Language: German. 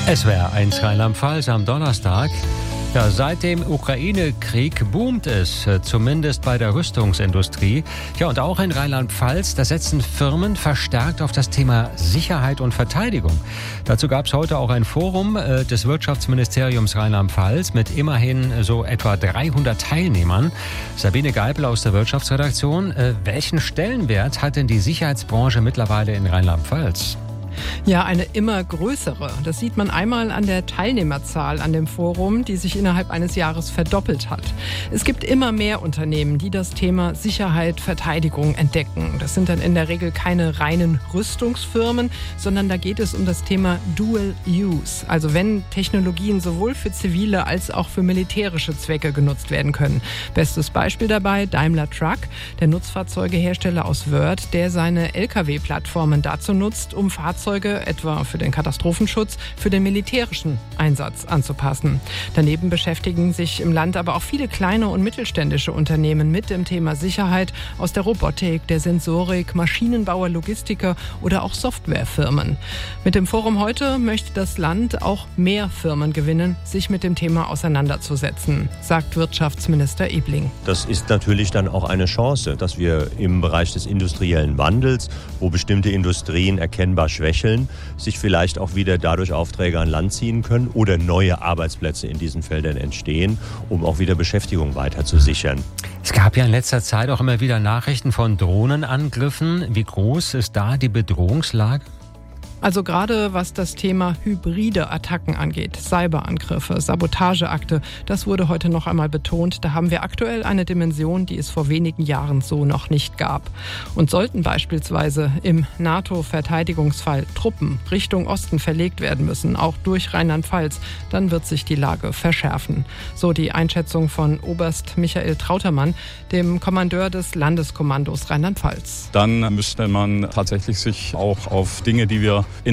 SWR1 Rheinland-Pfalz am Donnerstag. Ja, seit dem Ukraine-Krieg boomt es, zumindest bei der Rüstungsindustrie. Ja, und auch in Rheinland-Pfalz, da setzen Firmen verstärkt auf das Thema Sicherheit und Verteidigung. Dazu gab es heute auch ein Forum des Wirtschaftsministeriums Rheinland-Pfalz mit immerhin so etwa 300 Teilnehmern. Sabine Geipel aus der Wirtschaftsredaktion. Welchen Stellenwert hat denn die Sicherheitsbranche mittlerweile in Rheinland-Pfalz? Ja, eine immer größere. Das sieht man einmal an der Teilnehmerzahl an dem Forum, die sich innerhalb eines Jahres verdoppelt hat. Es gibt immer mehr Unternehmen, die das Thema Sicherheit, Verteidigung entdecken. Das sind dann in der Regel keine reinen Rüstungsfirmen, sondern da geht es um das Thema Dual Use. Also wenn Technologien sowohl für zivile als auch für militärische Zwecke genutzt werden können. Bestes Beispiel dabei Daimler Truck, der Nutzfahrzeugehersteller aus Wörth, der seine Lkw-Plattformen dazu nutzt, um Fahrzeuge etwa für den Katastrophenschutz, für den militärischen Einsatz anzupassen. Daneben beschäftigen sich im Land aber auch viele kleine und mittelständische Unternehmen mit dem Thema Sicherheit aus der Robotik, der Sensorik, Maschinenbauer, Logistiker oder auch Softwarefirmen. Mit dem Forum heute möchte das Land auch mehr Firmen gewinnen, sich mit dem Thema auseinanderzusetzen, sagt Wirtschaftsminister Ebling. Das ist natürlich dann auch eine Chance, dass wir im Bereich des industriellen Wandels, wo bestimmte Industrien erkennbar schwächeln, sich vielleicht auch wieder dadurch Aufträge an Land ziehen können oder neue Arbeitsplätze in diesen Feldern entstehen, um auch wieder Beschäftigung weiter zu sichern. Es gab ja in letzter Zeit auch immer wieder Nachrichten von Drohnenangriffen. Wie groß ist da die Bedrohungslage? Also gerade was das Thema hybride Attacken angeht, Cyberangriffe, Sabotageakte, das wurde heute noch einmal betont. Da haben wir aktuell eine Dimension, die es vor wenigen Jahren so noch nicht gab. Und sollten beispielsweise im NATO-Verteidigungsfall Truppen Richtung Osten verlegt werden müssen, auch durch Rheinland-Pfalz, dann wird sich die Lage verschärfen. So die Einschätzung von Oberst Michael Trautermann, dem Kommandeur des Landeskommandos Rheinland-Pfalz. Dann müsste man tatsächlich sich auch auf Dinge, die wir